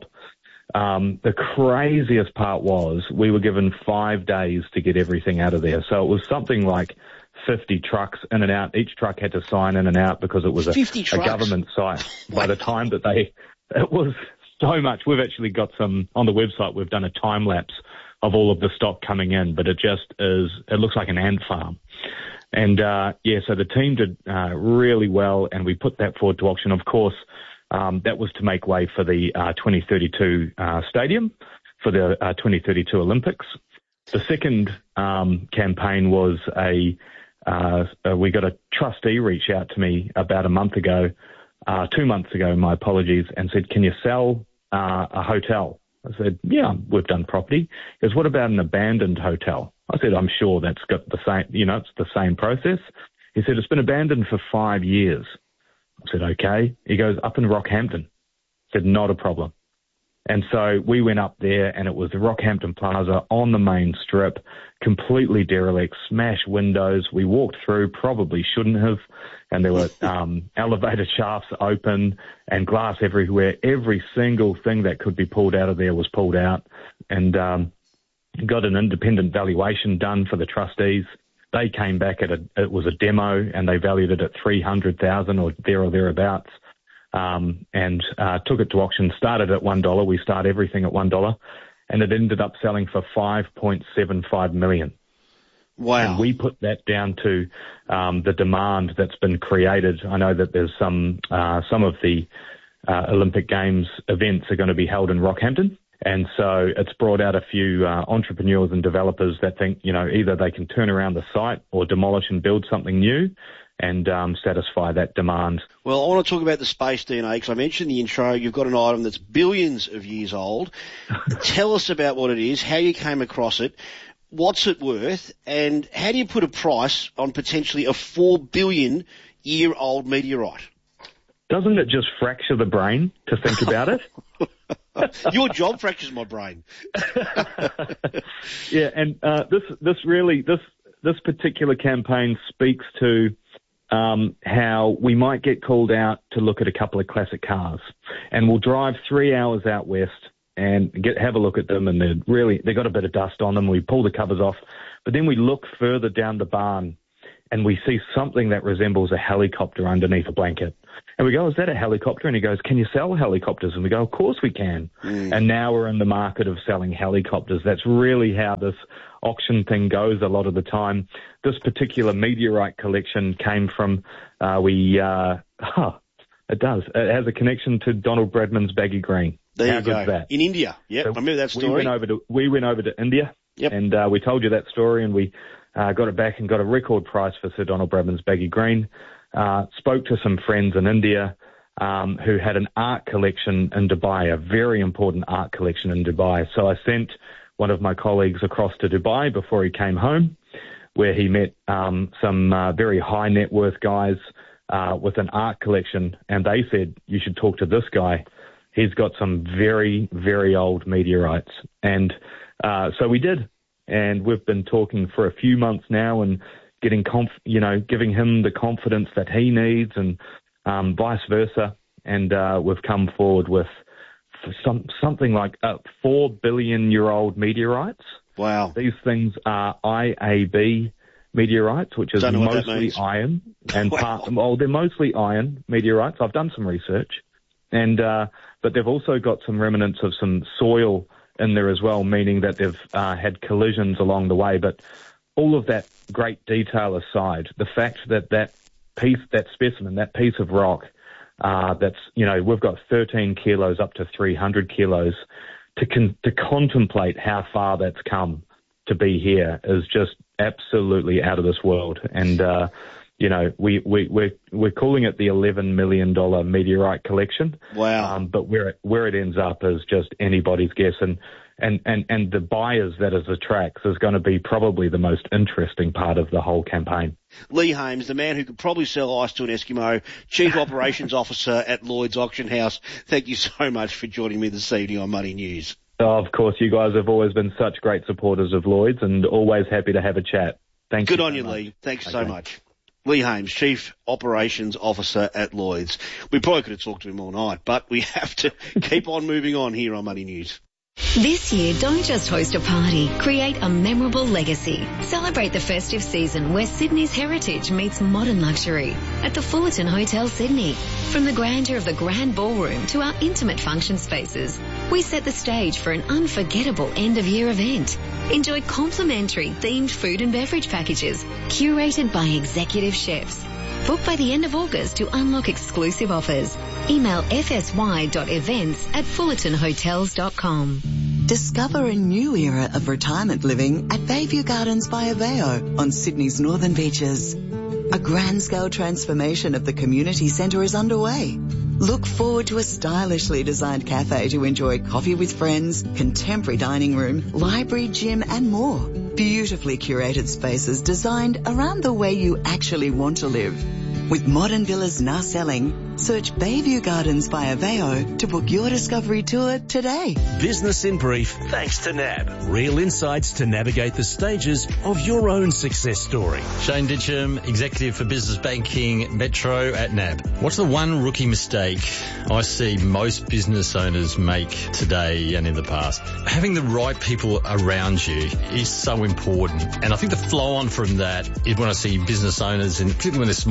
Um, the craziest part was we were given five days to get everything out of there. So it was something like fifty trucks in and out. Each truck had to sign in and out because it was a, a government site. By the time that they, it was so much. We've actually got some, on the website, we've done a time lapse of all of the stock coming in, but it just is, it looks like an ant farm. And, uh, yeah, so the team did uh, really well, and we put that forward to auction. Of course, um, that was to make way for the uh, twenty thirty-two uh, stadium, for the uh, twenty thirty-two Olympics. The second um, campaign was a, uh, uh, we got a trustee reach out to me about a month ago, uh, two months ago, my apologies, and said, can you sell uh, a hotel? I said, yeah, we've done property. He goes, what about an abandoned hotel? I said, I'm sure that's got the same, you know, it's the same process. He said, it's been abandoned for five years. I said, okay. He goes, up in Rockhampton. I said, not a problem. And so we went up there, and it was the Rockhampton Plaza on the main strip, completely derelict, smashed windows. We walked through, probably shouldn't have, and there were um, elevator shafts open and glass everywhere. Every single thing that could be pulled out of there was pulled out, and um, got an independent valuation done for the trustees. They came back at a, it was a demo, and they valued it at three hundred thousand dollars or there or thereabouts. Um, and uh, took it to auction, started at one dollar. We start everything at one dollar, and it ended up selling for five point seven five million dollars. Wow. And we put that down to um, the demand that's been created. I know that there's some, uh, some of the uh, Olympic Games events are going to be held in Rockhampton. And so it's brought out a few uh, entrepreneurs and developers that think, you know, either they can turn around the site or demolish and build something new. and um, satisfy that demand. Well, I want to talk about the space D N A because I mentioned in the intro you've got an item that's billions of years old. Tell us about what it is, how you came across it, what's it worth, and how do you put a price on potentially a four billion year old meteorite? Doesn't it just fracture the brain to think about it? Your job fractures my brain. Yeah, and uh, this this really this this particular campaign speaks to um, how we might get called out to look at a couple of classic cars, and we'll drive three hours out west and get have a look at them, and they're really they got a bit of dust on them. We pull the covers off, but then we look further down the barn, and we see something that resembles a helicopter underneath a blanket. And we go, is that a helicopter? And he goes, can you sell helicopters? And we go, of course we can. Mm. And now we're in the market of selling helicopters. That's really how this auction thing goes a lot of the time. This particular meteorite collection came from, uh, we, uh, huh, it does. It has a connection to Donald Bradman's baggy green. There how you go. That? In India. Yep, so I remember that story. We went over to, we went over to India. Yep. And uh, we told you that story, and we uh, got it back and got a record price for Sir Donald Bradman's baggy green. Uh, spoke to some friends in India um, who had an art collection in Dubai, a very important art collection in Dubai. So I sent one of my colleagues across to Dubai before he came home, where he met um, some uh, very high net worth guys uh, with an art collection, and they said, you should talk to this guy. He's got some very, very old meteorites. And uh, so we did, and we've been talking for a few months now, and getting, conf- you know, giving him the confidence that he needs, and um, vice versa. And uh, we've come forward with some something like uh, four billion year old meteorites. Wow! These things are I A B meteorites, which is mostly iron, and wow. part. Well, they're mostly iron meteorites. I've done some research, and uh, but they've also got some remnants of some soil in there as well, meaning that they've uh, had collisions along the way, but all of that great detail aside, the fact that that piece, that specimen, that piece of rock, uh, that's, you know, we've got thirteen kilos up to three hundred kilos, to con- to contemplate how far that's come to be here is just absolutely out of this world. And, uh, you know, we, we, we're, we're calling it the eleven million dollars meteorite collection. Wow. Um, but where it, where it ends up is just anybody's guess. And, And, and, and the buyers that it attracts is going to be probably the most interesting part of the whole campaign. Lee Hames, the man who could probably sell ice to an Eskimo, Chief Operations Officer at Lloyd's Auction House. Thank you so much for joining me this evening on Money News. Oh, of course, you guys have always been such great supporters of Lloyd's, and always happy to have a chat. Thank Good you. on so you, much. Lee. Thanks okay. so much. Lee Hames, Chief Operations Officer at Lloyd's. We probably could have talked to him all night, but we have to keep on moving on here on Money News. This year, don't just host a party, create a memorable legacy. Celebrate the festive season where Sydney's heritage meets modern luxury at the Fullerton Hotel Sydney. From the grandeur of the Grand Ballroom to our intimate function spaces, we set the stage for an unforgettable end-of-year event. Enjoy complimentary themed food and beverage packages curated by executive chefs. Book by the end of August to unlock exclusive offers. Email f s y dot events at fullerton hotels dot com. Discover a new era of retirement living at Bayview Gardens by Aveo on Sydney's northern beaches. A grand-scale transformation of the community centre is underway. Look forward to a stylishly designed cafe to enjoy coffee with friends, contemporary dining room, library, gym and more. Beautifully curated spaces designed around the way you actually want to live. With modern villas now selling, search Bayview Gardens by Aveo to book your discovery tour today. Business in brief, thanks to N A B. Real insights to navigate the stages of your own success story. Shane Ditcham, Executive for Business Banking Metro at N A B. What's the one rookie mistake I see most business owners make today and in the past? Having the right people around you is so important. And I think the flow on from that is when I see business owners, and particularly when they're small business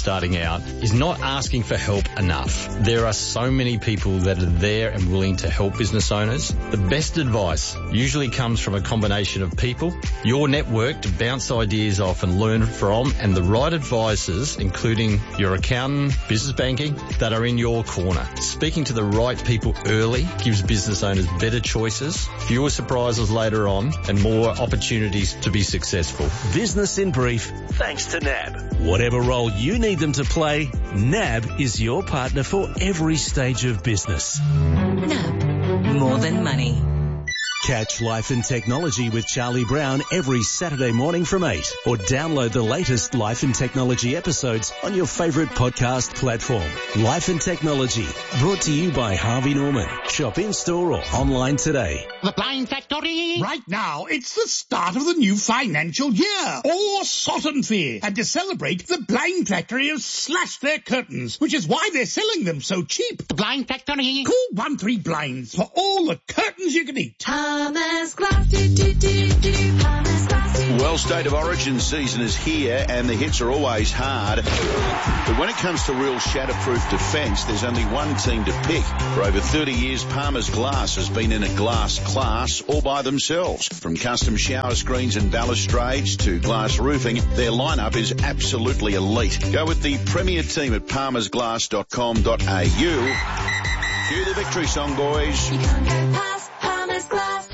starting out is not asking for help enough. There are so many people that are there and willing to help business owners. The best advice usually comes from a combination of people, your network to bounce ideas off and learn from, and the right advisors, including your accountant, business banking, that are in your corner. Speaking to the right people early gives business owners better choices, fewer surprises later on, and more opportunities to be successful. Business in brief, thanks to N A B. Whatever role you need them to play, N A B is your partner for every stage of business. N A B. More than money. Catch Life and Technology with Charlie Brown every Saturday morning from eight, or download the latest Life and Technology episodes on your favourite podcast platform. Life and Technology, brought to you by Harvey Norman. Shop in-store or online today. The Blind Factory! Right now, it's the start of the new financial year. All Sutton Fair. And to celebrate, the Blind Factory has slashed their curtains, which is why they're selling them so cheap. The Blind Factory. Call one three blinds for all the curtains you can eat. Palmer's Glass, do, do, do, do, Palmer's Glass. Well, State of Origin season is here and the hits are always hard. But when it comes to real shatterproof defence, there's only one team to pick. For over thirty years, Palmer's Glass has been in a glass class all by themselves. From custom shower screens and balustrades to glass roofing, their lineup is absolutely elite. Go with the premier team at palmers glass dot com dot a u. Cue the victory song, boys. You can't go past Palmer's Glass.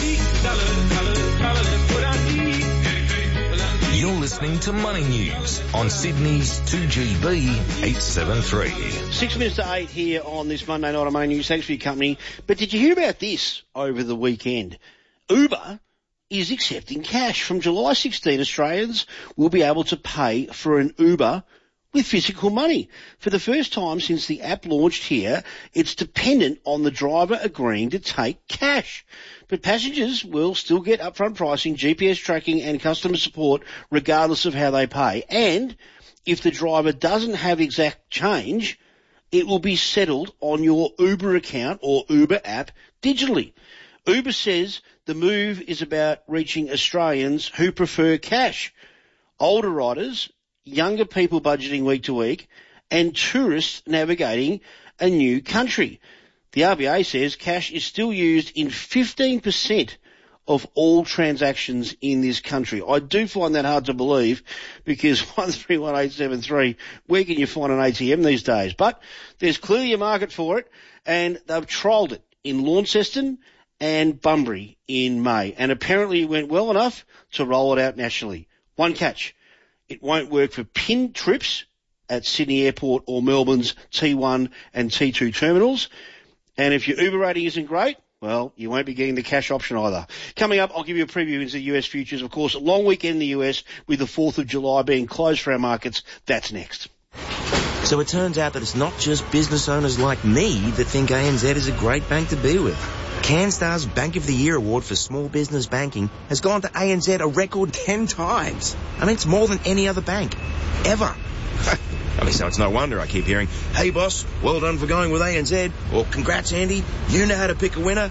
You're listening to Money News on Sydney's two G B eight seventy-three. Six minutes to eight here on this Monday night on Money News. Thanks for your company. But did you hear about this over the weekend? Uber is accepting cash. From July sixteenth, Australians will be able to pay for an Uber with physical money. For the first time since the app launched here, it's dependent on the driver agreeing to take cash. But passengers will still get upfront pricing, G P S tracking and customer support regardless of how they pay. And if the driver doesn't have exact change, it will be settled on your Uber account or Uber app digitally. Uber says the move is about reaching Australians who prefer cash, older riders, younger people budgeting week to week, and tourists navigating a new country. The R B A says cash is still used in fifteen percent of all transactions in this country. I do find that hard to believe because one three one eight seven three, where can you find an A T M these days? But there's clearly a market for it, and they've trialled it in Launceston and Bunbury in May, and apparently it went well enough to roll it out nationally. One catch. It won't work for pin trips at Sydney Airport or Melbourne's T one and T two terminals. And if your Uber rating isn't great, well, you won't be getting the cash option either. Coming up, I'll give you a preview into the U S futures. Of course, a long weekend in the U S with the fourth of July being closed for our markets. That's next. So it turns out that it's not just business owners like me that think A N Z is a great bank to be with. CanStar's Bank of the Year award for small business banking has gone to A N Z a record ten times. I mean, it's more than any other bank, ever. I mean, so it's no wonder I keep hearing, hey boss, well done for going with A N Z, or congrats Andy, you know how to pick a winner.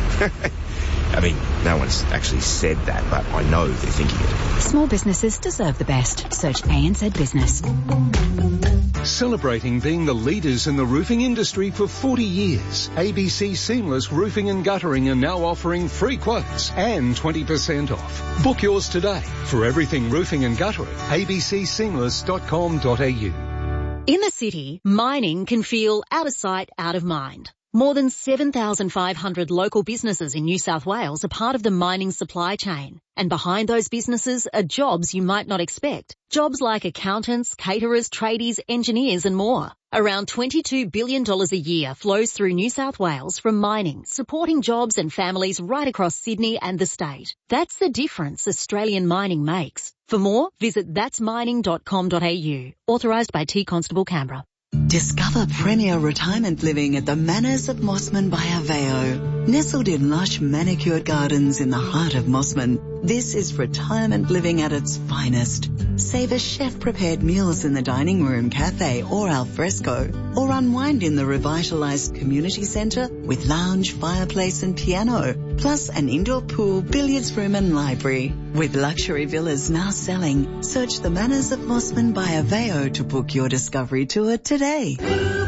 I mean, no one's actually said that, but I know they're thinking it. Small businesses deserve the best. Search A N Z Business. Celebrating being the leaders in the roofing industry for forty years, A B C Seamless Roofing and Guttering are now offering free quotes and twenty percent off. Book yours today. For everything roofing and guttering, a b c seamless dot com dot a u. In the city, mining can feel out of sight, out of mind. More than seven thousand five hundred local businesses in New South Wales are part of the mining supply chain. And behind those businesses are jobs you might not expect. Jobs like accountants, caterers, tradies, engineers and more. Around twenty-two billion dollars a year flows through New South Wales from mining, supporting jobs and families right across Sydney and the state. That's the difference Australian mining makes. For more, visit that's mining dot com dot a u. Authorised by T Constable Canberra. Discover premier retirement living at the Manors of Mossman by Aveo. Nestled in lush manicured gardens in the heart of Mossman, this is retirement living at its finest. Savor chef-prepared meals in the dining room, cafe or al fresco, or unwind in the revitalised community centre with lounge, fireplace and piano, plus an indoor pool, billiards room and library. With luxury villas now selling, search the Manners of Mossman by Aveo to book your discovery tour today.